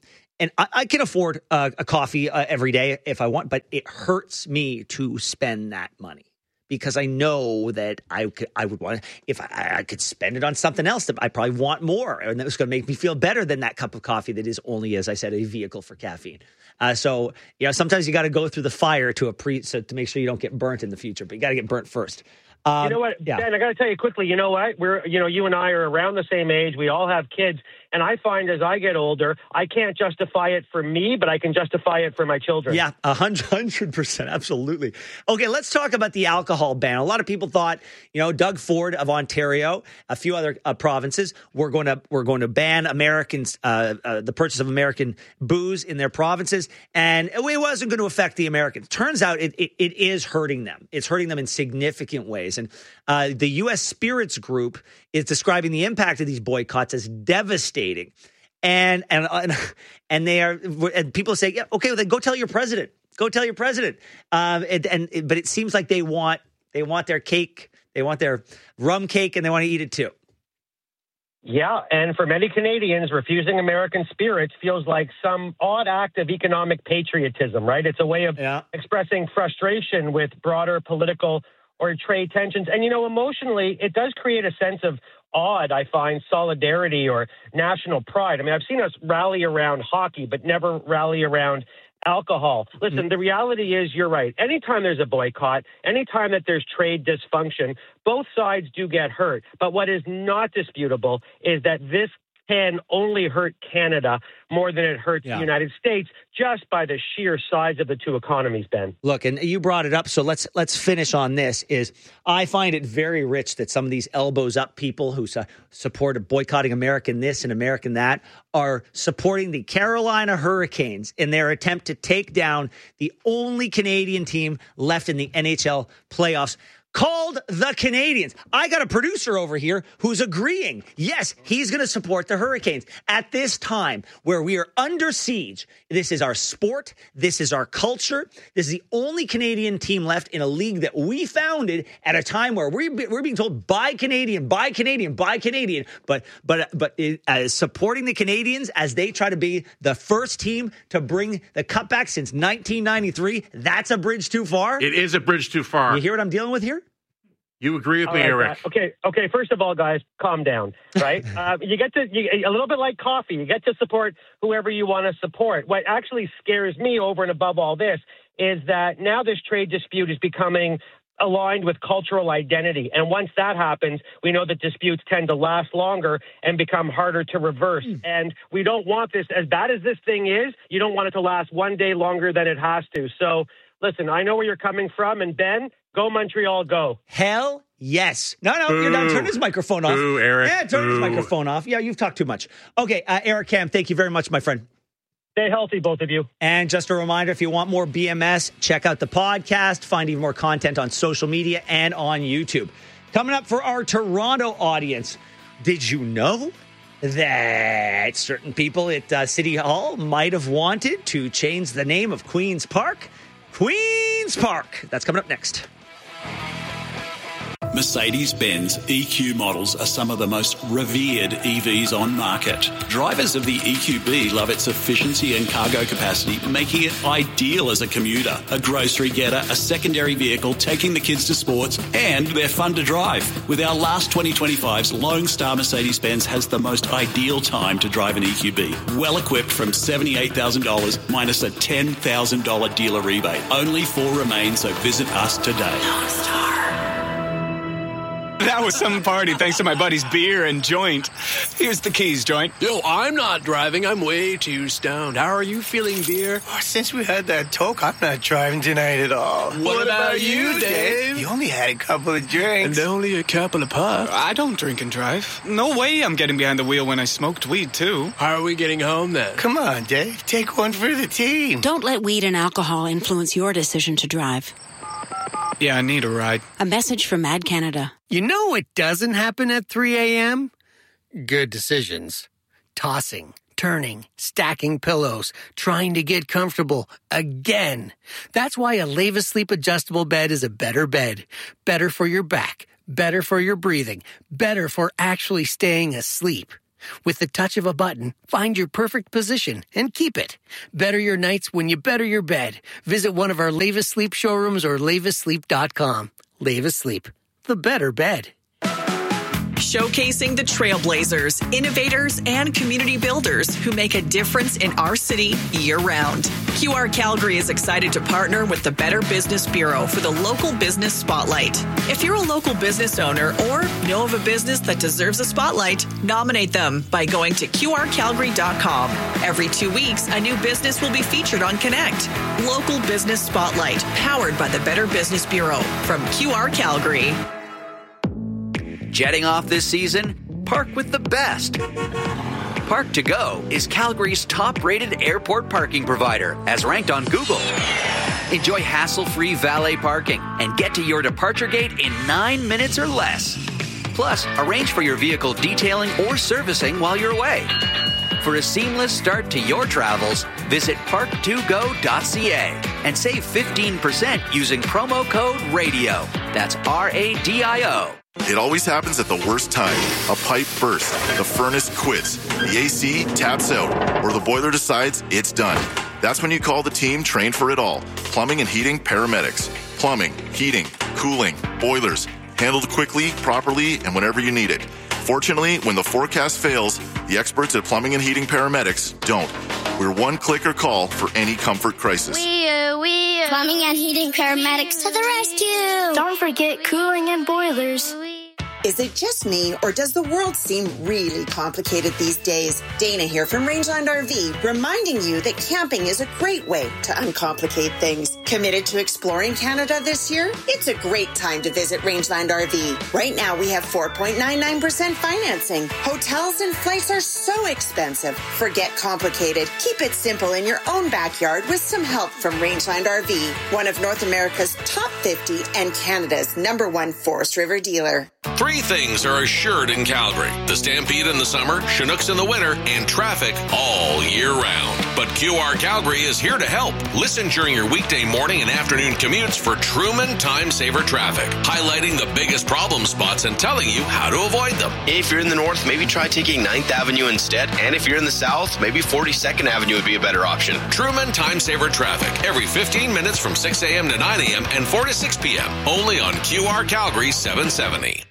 I can afford a coffee every day if I want, but it hurts me to spend that money because I know that I would want, if I could spend it on something else, that I probably want more. And that was going to make me feel better than that cup of coffee that is only, as I said, a vehicle for caffeine. So sometimes you got to go through the fire to make sure you don't get burnt in the future, but you got to get burnt first. You know what, Ben, I got to tell you quickly, you know what? You and I are around the same age. We all have kids. And I find as I get older, I can't justify it for me, but I can justify it for my children. Yeah, 100%. Absolutely. Okay, let's talk about the alcohol ban. A lot of people thought, Doug Ford of Ontario, a few other provinces, were going to ban Americans, the purchase of American booze in their provinces, and it wasn't going to affect the Americans. Turns out it is hurting them. It's hurting them in significant ways. And the U.S. Spirits Group is describing the impact of these boycotts as devastating. And they are, and people say, yeah, okay, well, then go tell your president. Go tell your president. But it seems like they want their cake, they want their rum cake, and they want to eat it too. Yeah, and for many Canadians, refusing American spirits feels like some odd act of economic patriotism, right? It's a way of expressing frustration with broader political or trade tensions. And, emotionally, it does create a sense of I find, solidarity or national pride. I mean, I've seen us rally around hockey, but never rally around alcohol. Listen, the reality is you're right. Anytime there's a boycott, anytime that there's trade dysfunction, both sides do get hurt. But what is not disputable is that this can only hurt Canada more than it hurts the United States just by the sheer size of the two economies, Ben. Look, and you brought it up, so let's finish on this. I find it very rich that some of these elbows up people who support boycotting American this and American that are supporting the Carolina Hurricanes in their attempt to take down the only Canadian team left in the NHL playoffs, called the Canadiens. I got a producer over here who's agreeing. Yes, he's going to support the Hurricanes at this time where we are under siege. This is our sport. This is our culture. This is the only Canadian team left in a league that we founded at a time where we're being told buy Canadian, buy Canadian, buy Canadian. But supporting the Canadiens as they try to be the first team to bring the cup back since 1993, that's a bridge too far. It is a bridge too far. You hear what I'm dealing with here? You agree with me, Eric? Okay. First of all, guys, calm down, right? You get to a little bit like coffee. You get to support whoever you want to support. What actually scares me over and above all this is that now this trade dispute is becoming aligned with cultural identity. And once that happens, we know that disputes tend to last longer and become harder to reverse. And we don't want this, as bad as this thing is, you don't want it to last one day longer than it has to. So listen, I know where you're coming from. And Ben, go Montreal, go. Hell yes. No, you're done. Turn his microphone off. Boo, Eric. Yeah, turn his microphone off. Yeah, you've talked too much. Okay, Eric Kam, thank you very much, my friend. Stay healthy, both of you. And just a reminder, if you want more BMS, check out the podcast, find even more content on social media and on YouTube. Coming up for our Toronto audience, did you know that certain people at City Hall might have wanted to change the name of Queen's Park? Queen's Park. That's coming up next. Mercedes-Benz EQ models are some of the most revered EVs on market. Drivers of the EQB love its efficiency and cargo capacity, making it ideal as a commuter, a grocery getter, a secondary vehicle, taking the kids to sports, and they're fun to drive. With our last 2025's Lone Star Mercedes-Benz has the most ideal time to drive an EQB. Well equipped from $78,000 minus a $10,000 dealer rebate. Only 4 remain, so visit us today. Lone Star. That was some party thanks to my buddy's beer and joint. Here's the keys, joint. Yo, I'm not driving. I'm way too stoned. How are you feeling, beer? Oh, since we had that talk, I'm not driving tonight at all. What about you, Dave? You only had a couple of drinks. And only a couple of puffs. I don't drink and drive. No way I'm getting behind the wheel when I smoked weed, too. How are we getting home, then? Come on, Dave. Take one for the team. Don't let weed and alcohol influence your decision to drive. Yeah, I need a ride. A message from Mad Canada. You know what doesn't happen at 3 a.m.? Good decisions. Tossing, turning, stacking pillows, trying to get comfortable again. That's why a Leva Sleep adjustable bed is a better bed. Better for your back, better for your breathing, better for actually staying asleep. With the touch of a button, find your perfect position and keep it. Better your nights when you better your bed. Visit one of our Leva Sleep showrooms or levasleep.com. Leva Sleep, the better bed. Showcasing the trailblazers, innovators, and community builders who make a difference in our city year-round. QR Calgary is excited to partner with the Better Business Bureau for the Local Business Spotlight. If you're a local business owner or know of a business that deserves a spotlight, nominate them by going to qrcalgary.com. Every 2 weeks, a new business will be featured on Connect. Local Business Spotlight, powered by the Better Business Bureau from QR Calgary. Jetting off this season? Park with the best. Park to Go is Calgary's top-rated airport parking provider, as ranked on Google. Enjoy hassle-free valet parking and get to your departure gate in 9 minutes or less. Plus, arrange for your vehicle detailing or servicing while you're away. For a seamless start to your travels, visit park2go.ca and save 15% using promo code RADIO. That's RADIO. It always happens at the worst time. A pipe bursts, the furnace quits, the AC taps out, or the boiler decides it's done. That's when you call the team trained for it all. Plumbing and heating paramedics. Plumbing, heating, cooling, boilers. Handled quickly, properly, and whenever you need it. Fortunately, when the forecast fails, the experts at Plumbing and Heating Paramedics don't. We're one clicker call for any comfort crisis. We Plumbing and Heating Paramedics to the rescue. Don't forget cooling and boilers. Is it just me, or does the world seem really complicated these days? Dana here from Rangeland RV, reminding you that camping is a great way to uncomplicate things. Committed to exploring Canada this year? It's a great time to visit Rangeland RV. Right now, we have 4.99% financing. Hotels and flights are so expensive. Forget complicated. Keep it simple in your own backyard with some help from Rangeland RV, one of North America's top 50 and Canada's #1 Forest River dealer. 3 things are assured in Calgary: the Stampede in the summer, Chinooks in the winter, and traffic all year round. But QR Calgary is here to help. Listen during your weekday morning and afternoon commutes for Truman Time Saver Traffic, highlighting the biggest problem spots and telling you how to avoid them. If you're in the north, maybe try taking 9th Avenue instead. And if you're in the south, maybe 42nd Avenue would be a better option. Truman Time Saver Traffic, every 15 minutes from 6 a.m. to 9 a.m. and 4 to 6 p.m. Only on QR Calgary 770.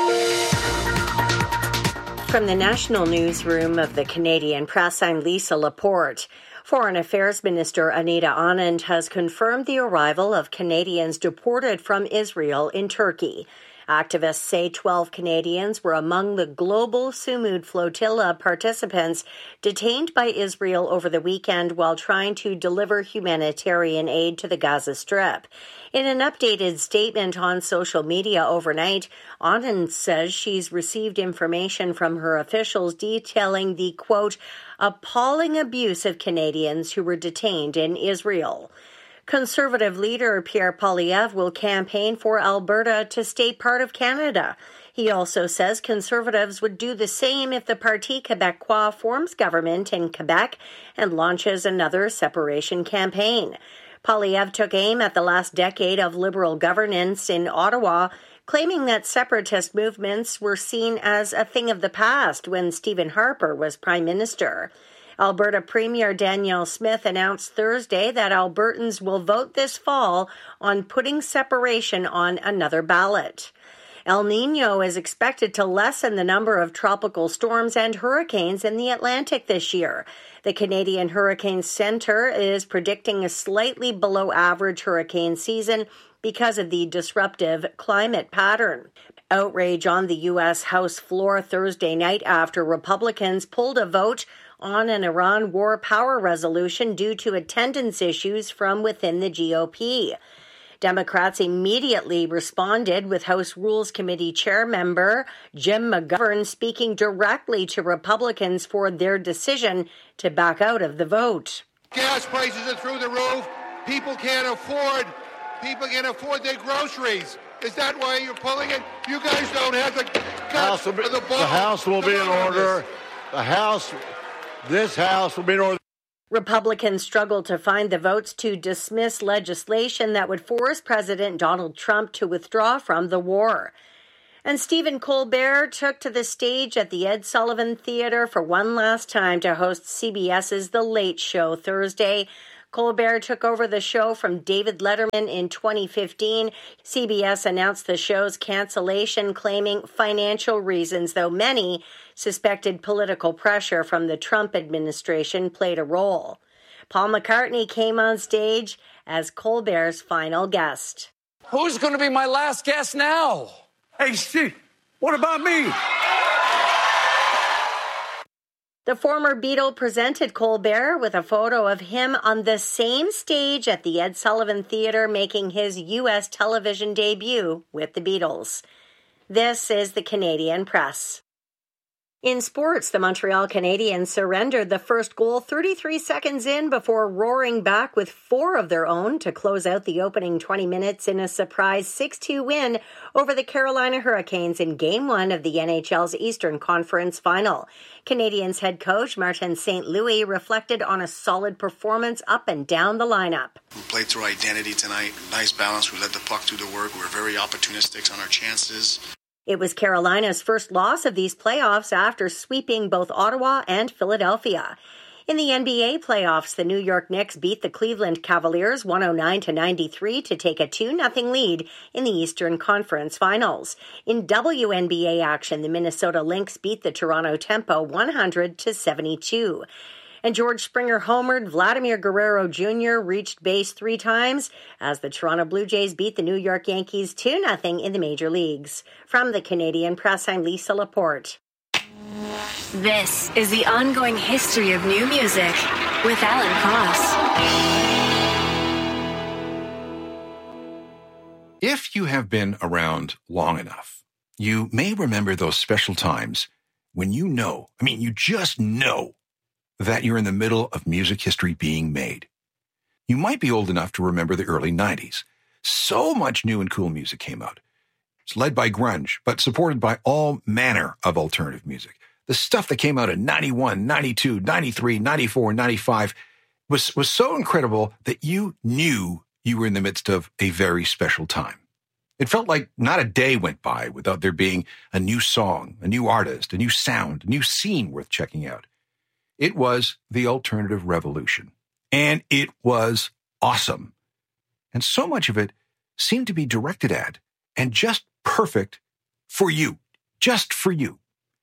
From the National Newsroom of the Canadian Press, I'm Lisa Laporte. Foreign Affairs Minister Anita Anand has confirmed the arrival of Canadians deported from Israel in Turkey. Activists say 12 Canadians were among the global Sumud flotilla participants detained by Israel over the weekend while trying to deliver humanitarian aid to the Gaza Strip. In an updated statement on social media overnight, Anand says she's received information from her officials detailing the, quote, appalling abuse of Canadians who were detained in Israel. Conservative leader Pierre Poilievre will campaign for Alberta to stay part of Canada. He also says Conservatives would do the same if the Parti Québécois forms government in Quebec and launches another separation campaign. Poilievre took aim at the last decade of Liberal governance in Ottawa, claiming that separatist movements were seen as a thing of the past when Stephen Harper was Prime Minister. Alberta Premier Danielle Smith announced Thursday that Albertans will vote this fall on putting separation on another ballot. El Niño is expected to lessen the number of tropical storms and hurricanes in the Atlantic this year. The Canadian Hurricane Center is predicting a slightly below average hurricane season because of the disruptive climate pattern. Outrage on the U.S. House floor Thursday night after Republicans pulled a vote on an Iran war power resolution due to attendance issues from within the GOP. Democrats immediately responded, with House Rules Committee Chair member Jim McGovern speaking directly to Republicans for their decision to back out of the vote. Gas prices are through the roof. People can't afford people can afford their groceries. Is that why you're pulling it? You guys don't have the guts or the balls. The House will be in order. This House will be in order. Republicans struggled to find the votes to dismiss legislation that would force President Donald Trump to withdraw from the war. And Stephen Colbert took to the stage at the Ed Sullivan Theater for one last time to host CBS's The Late Show Thursday. Colbert took over the show from David Letterman in 2015. CBS announced the show's cancellation, claiming financial reasons, though many suspected political pressure from the Trump administration played a role. Paul McCartney came on stage as Colbert's final guest. Who's going to be my last guest now? Hey, Steve, what about me? The former Beatle presented Colbert with a photo of him on the same stage at the Ed Sullivan Theater, making his U.S. television debut with the Beatles. This is the Canadian Press. In sports, the Montreal Canadiens surrendered the first goal 33 seconds in before roaring back with 4 of their own to close out the opening 20 minutes in a surprise 6-2 win over the Carolina Hurricanes in Game 1 of the NHL's Eastern Conference Final. Canadiens head coach Martin St. Louis reflected on a solid performance up and down the lineup. We played through identity tonight. Nice balance. We let the puck do the work. We were very opportunistic on our chances. It was Carolina's first loss of these playoffs after sweeping both Ottawa and Philadelphia. In the NBA playoffs, the New York Knicks beat the Cleveland Cavaliers 109-93 to take a 2-0 lead in the Eastern Conference Finals. In WNBA action, the Minnesota Lynx beat the Toronto Tempo 100-72. And George Springer homered. Vladimir Guerrero Jr. reached base 3 times as the Toronto Blue Jays beat the New York Yankees 2-0 in the major leagues. From the Canadian Press, I'm Lisa Laporte. This is the ongoing history of new music with Alan Cross. If you have been around long enough, you may remember those special times when you just know that you're in the middle of music history being made. You might be old enough to remember the early 90s. So much new and cool music came out. It's led by grunge, but supported by all manner of alternative music. The stuff that came out in 91, 92, 93, 94, 95 was so incredible that you knew you were in the midst of a very special time. It felt like not a day went by without there being a new song, a new artist, a new sound, a new scene worth checking out. It was the alternative revolution, and it was awesome. And so much of it seemed to be directed at and just perfect for you, just for you.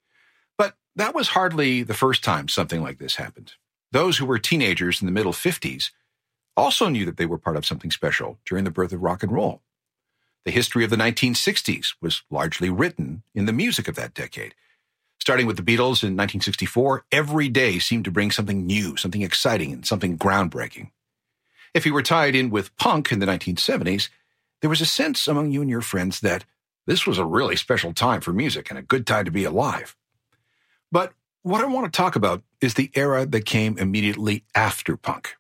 But that was hardly the first time something like this happened. Those who were teenagers in the middle 50s also knew that they were part of something special during the birth of rock and roll. The history of the 1960s was largely written in the music of that decade. Starting with the Beatles in 1964, every day seemed to bring something new, something exciting, and something groundbreaking. If you were tied in with punk in the 1970s, there was a sense among you and your friends that this was a really special time for music and a good time to be alive. But what I want to talk about is the era that came immediately after punk.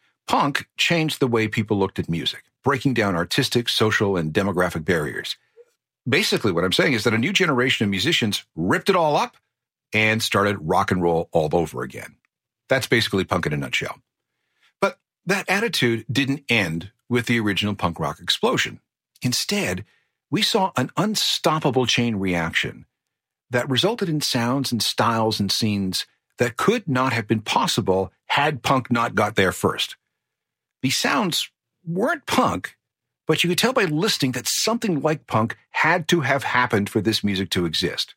Punk changed the way people looked at music, breaking down artistic, social, and demographic barriers. Basically, what I'm saying is that a new generation of musicians ripped it all up and started rock and roll all over again. That's basically punk in a nutshell. But that attitude didn't end with the original punk rock explosion. Instead, we saw an unstoppable chain reaction that resulted in sounds and styles and scenes that could not have been possible had punk not got there first. These sounds weren't punk, but you could tell by listening that something like punk had to have happened for this music to exist.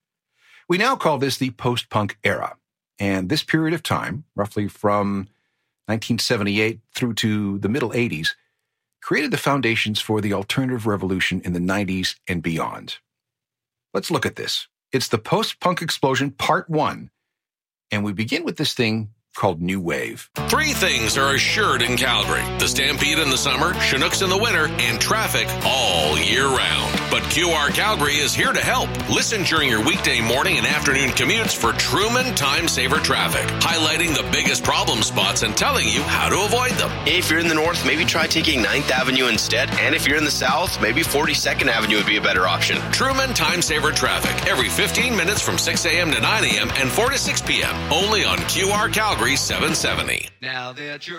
We now call this the post-punk era, and this period of time, roughly from 1978 through to the middle 80s, created the foundations for the alternative revolution in the 90s and beyond. Let's look at this. It's the post-punk explosion part 1, and we begin with this thing called New Wave. 3 things are assured in Calgary: the Stampede in the summer, Chinooks in the winter, and traffic all year round. But QR Calgary is here to help. Listen during your weekday morning and afternoon commutes for Truman Time Saver Traffic, highlighting the biggest problem spots and telling you how to avoid them. If you're in the north, maybe try taking 9th Avenue instead. And if you're in the south, maybe 42nd Avenue would be a better option. Truman Time Saver Traffic, every 15 minutes from 6 a.m. to 9 a.m. and 4 to 6 p.m. Only on QR Calgary 770. Now that you're